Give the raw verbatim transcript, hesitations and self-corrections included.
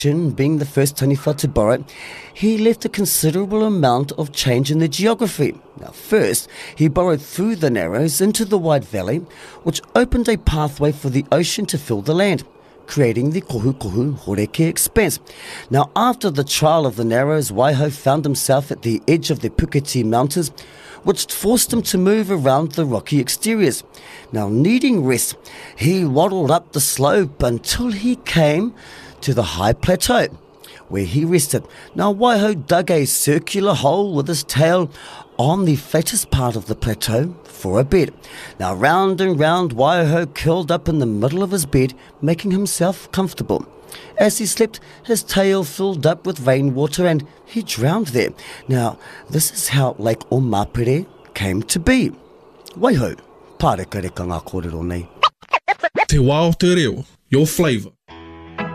being the first taniwha to borrow it, he left a considerable amount of change in the geography. Now, first, he burrowed through the Narrows into the wide valley, which opened a pathway for the ocean to fill the land, creating the Kohu Kohu Horeke Expanse. Now, after the trial of the Narrows, Waiho found himself at the edge of the Puketi Mountains, which forced him to move around the rocky exteriors. Now, needing rest, he waddled up the slope until he came to the high plateau, where he rested. Now, Waiho dug a circular hole with his tail on the flattest part of the plateau for a bed. Now, round and round, Waiho curled up in the middle of his bed, making himself comfortable. As he slept, his tail filled up with rainwater and he drowned there. Now, this is how Lake Omapere came to be. Waiho, pāreka reka ngā kōrero nei. Te wā o te reo, your flavour.